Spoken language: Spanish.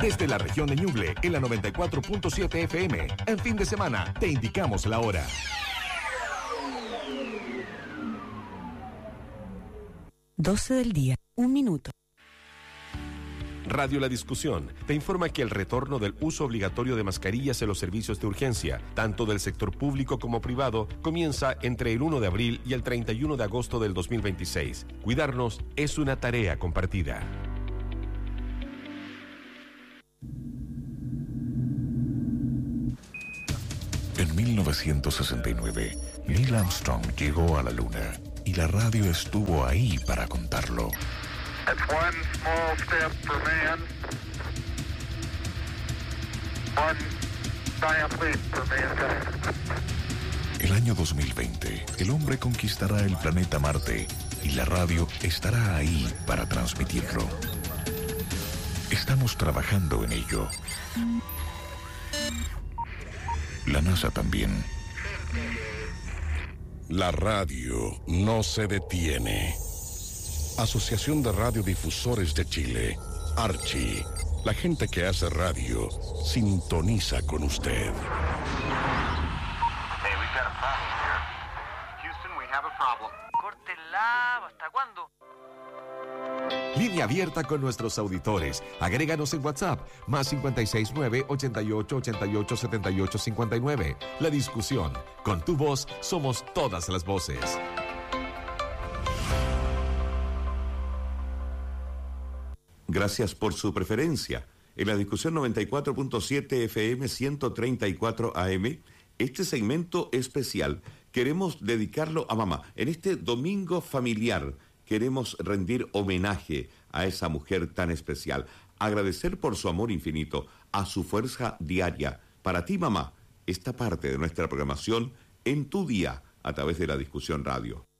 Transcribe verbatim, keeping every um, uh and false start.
Desde la región de Ñuble, en la noventa y cuatro punto siete F M. En fin de semana, te indicamos la hora. doce del día, un minuto. Radio La Discusión te informa que el retorno del uso obligatorio de mascarillas en los servicios de urgencia, tanto del sector público como privado, comienza entre el uno de abril y el treinta y uno de agosto del dos mil veintiséis. Cuidarnos es una tarea compartida. En mil novecientos sesenta y nueve, Neil Armstrong llegó a la Luna y la radio estuvo ahí para contarlo. That's one small step for man, one giant leap for mankind. El año dos mil veinte, el hombre conquistará el planeta Marte y la radio estará ahí para transmitirlo. Estamos trabajando en ello. La NASA también. La radio no se detiene. Asociación de Radiodifusores de Chile, Archi. La gente que hace radio sintoniza con usted. Hey, we've got a problem here. Houston, we have a problem. Córtenla, ¿hasta cuándo? Línea abierta con nuestros auditores. Agréganos en WhatsApp, más cincuenta y seis nueve, ochenta y ocho, ochenta y ocho, setenta y ocho, cincuenta y nueve. La discusión. Con tu voz somos todas las voces. Gracias por su preferencia. En la discusión noventa y cuatro punto siete F M, ciento treinta y cuatro A M, este segmento especial queremos dedicarlo a mamá. En este domingo familiar queremos rendir homenaje a esa mujer tan especial, agradecer por su amor infinito, a su fuerza diaria. Para ti, mamá, esta parte de nuestra programación en tu día a través de la discusión radio.